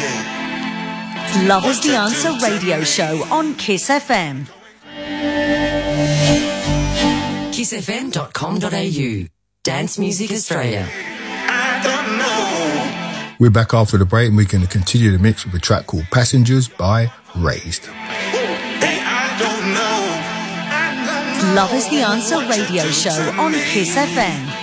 Love is the Answer radio show on Kiss FM. KissFM.com.au. Dance Music Australia. I don't know. We're back after the break and we're going to continue the mix with a track called Passengers by Raised. Hey, I don't know. Love is the Answer radio show on Kiss FM.